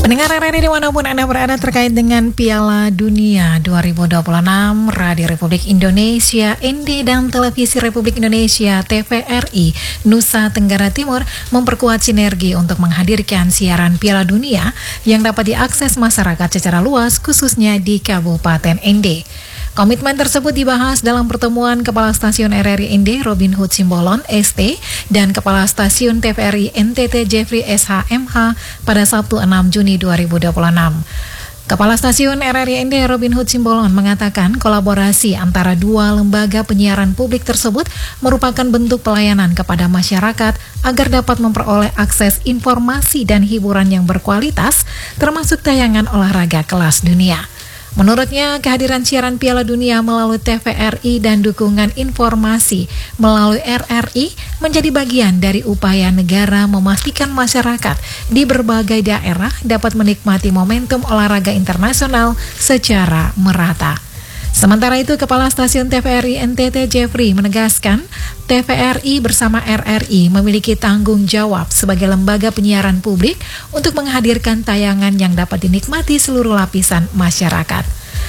Pendengar RRI dimanapun Anda berada terkait dengan Piala Dunia 2026, Radio Republik Indonesia, ND dan Televisi Republik Indonesia, TVRI, Nusa Tenggara Timur memperkuat sinergi untuk menghadirkan siaran Piala Dunia yang dapat diakses masyarakat secara luas khususnya di Kabupaten ND. Komitmen tersebut dibahas dalam pertemuan Kepala Stasiun RRI ND Robin Hood Simbolon ST dan Kepala Stasiun TVRI NTT Jeffrey SHMH pada Sabtu 6 Juni 2026. Kepala Stasiun RRI ND Robin Hood Simbolon mengatakan kolaborasi antara dua lembaga penyiaran publik tersebut merupakan bentuk pelayanan kepada masyarakat agar dapat memperoleh akses informasi dan hiburan yang berkualitas termasuk tayangan olahraga kelas dunia. Menurutnya, kehadiran siaran Piala Dunia melalui TVRI dan dukungan informasi melalui RRI menjadi bagian dari upaya negara memastikan masyarakat di berbagai daerah dapat menikmati momentum olahraga internasional secara merata. Sementara itu, Kepala Stasiun TVRI NTT Jeffrey menegaskan TVRI bersama RRI memiliki tanggung jawab sebagai lembaga penyiaran publik untuk menghadirkan tayangan yang dapat dinikmati seluruh lapisan masyarakat.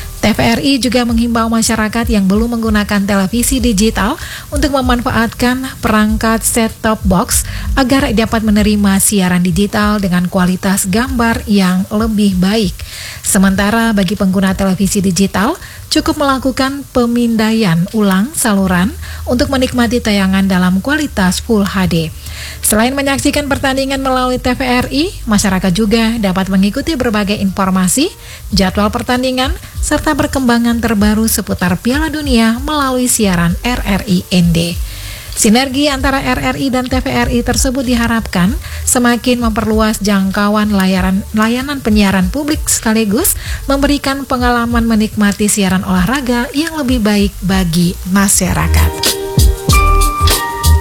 TVRI juga menghimbau masyarakat yang belum menggunakan televisi digital untuk memanfaatkan perangkat set-top box agar dapat menerima siaran digital dengan kualitas gambar yang lebih baik. Sementara bagi pengguna televisi digital, cukup melakukan pemindaian ulang saluran untuk menikmati tayangan dalam kualitas Full HD. Selain menyaksikan pertandingan melalui TVRI, masyarakat juga dapat mengikuti berbagai informasi, jadwal pertandingan, serta perkembangan terbaru seputar Piala Dunia melalui siaran RRI ND. Sinergi antara RRI dan TVRI tersebut diharapkan semakin memperluas jangkauan layanan penyiaran publik sekaligus memberikan pengalaman menikmati siaran olahraga yang lebih baik bagi masyarakat.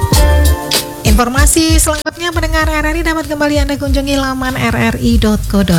Informasi selanjutnya pendengar RRI dapat kembali Anda kunjungi laman rri.co.id.